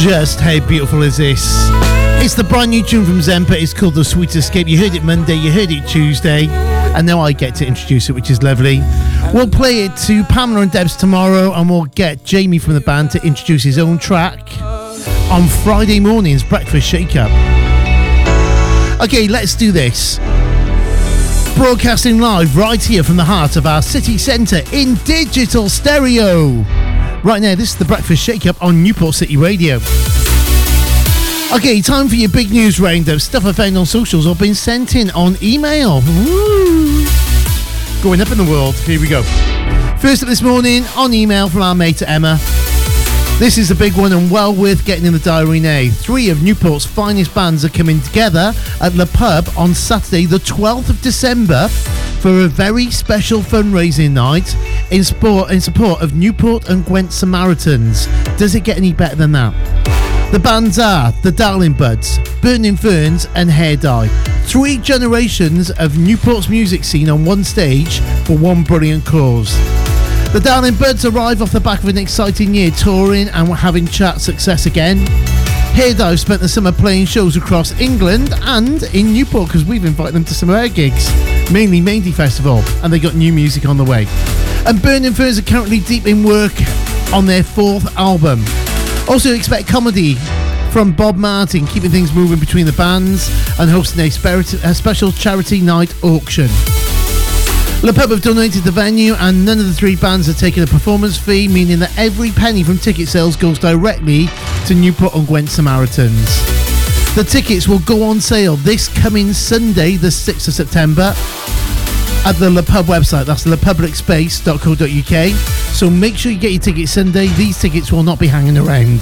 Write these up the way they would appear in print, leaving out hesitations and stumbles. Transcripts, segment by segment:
Just how beautiful is this? It's the brand new tune from Zempa. It's called The Sweet Escape. You heard it Monday, you heard it Tuesday, and now I get to introduce it, which is lovely. We'll play it to Pamela and Debs tomorrow, and we'll get Jamie from the band to introduce his own track on Friday morning's Breakfast Shake-Up. Okay, let's do this. Broadcasting live right here from the heart of our city centre in digital stereo. Right now, this is the Breakfast Shake-Up on Newport City Radio. Okay, time for your big news roundup. Stuff I found on socials or been sent in on email. Woo! Going up in the world. Here we go. First up this morning, on email from our mate Emma. This is a big one and well worth getting in the diary now. 3 of Newport's finest bands are coming together at Le Pub on Saturday, the 12th of December, for a very special fundraising night in support of Newport and Gwent Samaritans. Does it get any better than that? The bands are the Darling Buds, Burning Ferns and Hair Dye. 3 generations of Newport's music scene on one stage for one brilliant cause. The Darling Buds arrive off the back of an exciting year touring and having chart success again. Hair Dye spent the summer playing shows across England and in Newport because we've invited them to some of our gigs, mainly Mandy Festival, and they got new music on the way. And Burning Ferns are currently deep in work on their 4th album. Also expect comedy from Bob Martin, keeping things moving between the bands and hosting a special charity night auction. Le Pub have donated the venue and none of the 3 bands are taking a performance fee, meaning that every penny from ticket sales goes directly to Newport and Gwent Samaritans. The tickets will go on sale this coming Sunday, the 6th of September, at the Le Pub website. That's lepublicspace.co.uk. So make sure you get your tickets Sunday. These tickets will not be hanging around.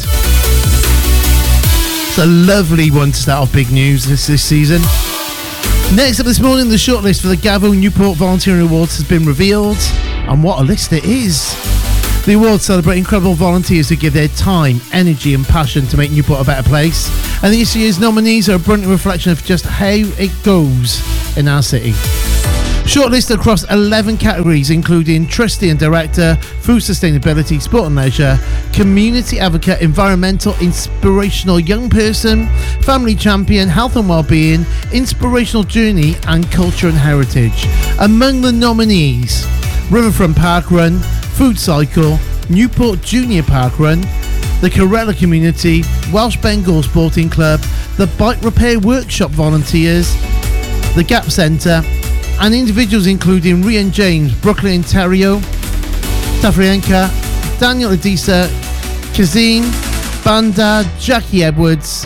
It's a lovely one to start off big news this season. Next up this morning, the shortlist for the Gavo Newport Volunteering Awards has been revealed. And what a list it is. The awards celebrate incredible volunteers who give their time, energy and passion to make Newport a better place. And this year's nominees are a brilliant reflection of just how it goes in our city. Shortlisted across 11 categories, including Trustee and Director, Food Sustainability, Sport and Leisure, Community Advocate, Environmental, Inspirational Young Person, Family Champion, Health and Wellbeing, Inspirational Journey and Culture and Heritage. Among the nominees, Riverfront Park Run, Food Cycle, Newport Junior Park Run, the Corella Community, Welsh Bengal Sporting Club, the Bike Repair Workshop Volunteers, the Gap Centre, and individuals including Rian James, Brooklyn Ontario, Tafrienka, Daniel Adisa, Kazim, Banda, Jackie Edwards.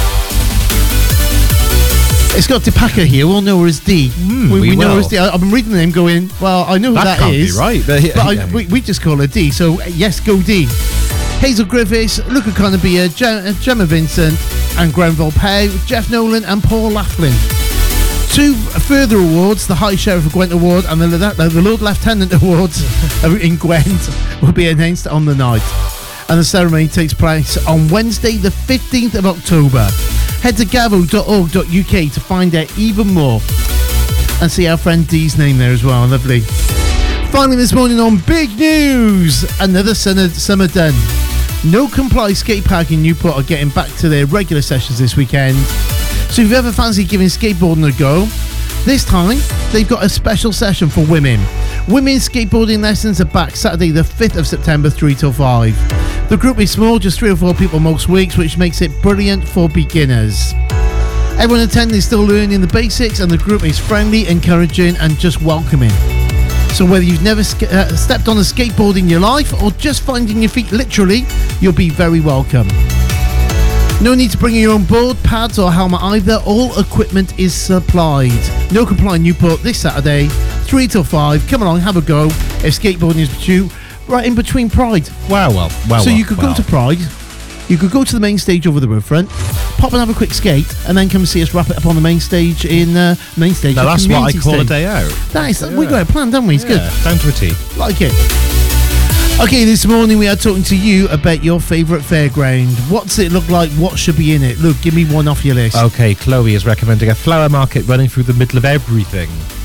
It's got Dipaka here, we'll know her as D. We know her as D. I've been reading the name going, well, I know who that is. That can't be right. But we just call her D, so yes, go D. Hazel Griffiths, Luca Conabia, Gemma Vincent, and Grenville Pay, Jeff Nolan and Paul Laughlin. 2 further awards, the High Sheriff of Gwent Award and the Lord Lieutenant Awards in Gwent, will be announced on the night. And the ceremony takes place on Wednesday the 15th of October. Head to gavo.org.uk to find out even more. And see our friend Dee's name there as well, lovely. Finally this morning on Big News, another summer done. No Comply Skate Park in Newport are getting back to their regular sessions this weekend. So if you ever fancy giving skateboarding a go, this time they've got a special session for women. Women's skateboarding lessons are back Saturday the 5th of September 3 till 5. The group is small, just 3 or 4 people most weeks, which makes it brilliant for beginners. Everyone attending is still learning the basics and the group is friendly, encouraging and just welcoming. So whether you've never stepped on a skateboard in your life or just finding your feet literally, you'll be very welcome. No need to bring your own board, pads or helmet either. All equipment is supplied. No Comply Newport this Saturday, 3 till 5. Come along, have a go. If skateboarding is you, right in between Pride. Well. So you could go to Pride. You could go to the main stage over the riverfront, pop and have a quick skate, and then come and see us wrap it up on the main stage in main stage. Now that's what I call a day out. That is, we got it planned, haven't we? It's good. Down to a T. Like it. Okay, this morning we are talking to you about your favourite fairground. What's it look like? What should be in it? Look, give me one off your list. Okay, Chloe is recommending a flower market running through the middle of everything.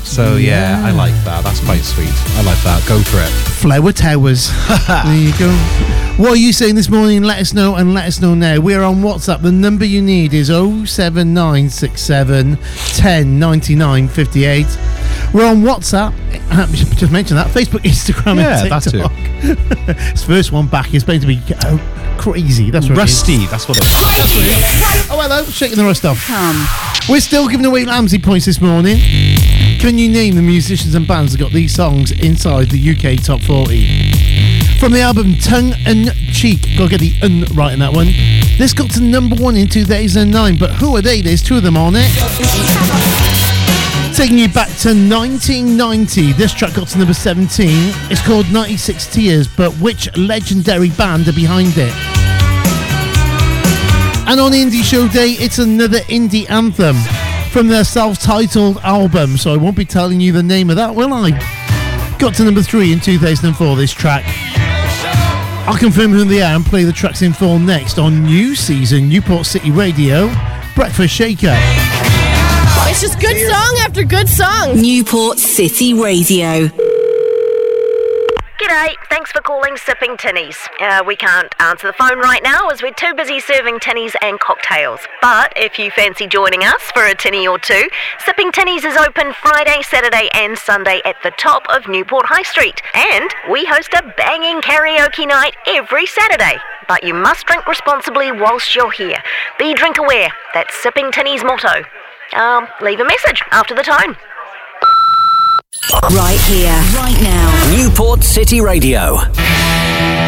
So yeah, I like that. That's quite sweet. I like that. Go for it. Flower Towers. There you go. What are you saying this morning? Let us know, and let us know now. We're on WhatsApp. The number you need is 07967 10 99 58. We're on WhatsApp. Just mention that. Facebook, Instagram, and TikTok. That too. This first one back is going to be crazy. That's what Rusty. It is. That's what it is. Oh, hello. Shaking the rust off. We're still giving away Lamsey points this morning. Can you name the musicians and bands that got these songs inside the UK Top 40? From the album Tongue and Cheek, gotta get the right in that one. This got to number 1 in 2009, but who are they? There's 2 of them on it. Taking you back to 1990, this track got to number 17. It's called 96 Tears, but which legendary band are behind it? And on Indie Show Day, it's another indie anthem from their self-titled album, so I won't be telling you the name of that, will I? Got to number 3 in 2004, this track. I'll confirm who they are and play the tracks in full next on New Season Newport City Radio, Breakfast Shaker. It's just good song after good song. Newport City Radio. G'day, thanks for calling Sipping Tinnies. We can't answer the phone right now as we're too busy serving tinnies and cocktails. But if you fancy joining us for a tinny or two, Sipping Tinnies is open Friday, Saturday and Sunday at the top of Newport High Street. And we host a banging karaoke night every Saturday. But you must drink responsibly whilst you're here. Be drink aware. That's Sipping Tinnies' motto. Leave a message after the tone. Right here, right now. Newport City Radio.